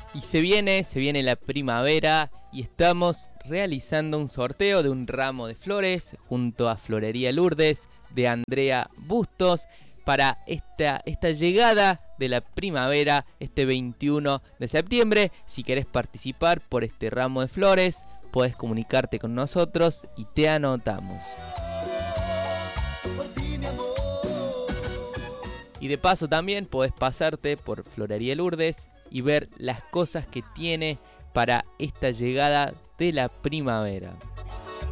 Y se viene la primavera y estamos realizando un sorteo de un ramo de flores junto a Florería Lourdes de Andrea Bustos para esta llegada de la primavera este 21 de septiembre. Si querés participar por este ramo de flores, podés comunicarte con nosotros y te anotamos. Y de paso también podés pasarte por Florería Lourdes y ver las cosas que tiene para esta llegada de la primavera.